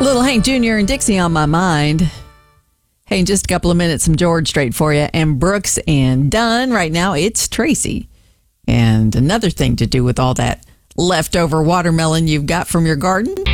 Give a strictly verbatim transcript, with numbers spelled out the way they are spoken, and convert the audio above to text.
Little Hank Junior and Dixie on my mind. Hey, in just a couple of minutes, some George Strait for you. And Brooks and Dunn. Right now, it's Tracy. And another thing to do with all that leftover watermelon you've got from your garden.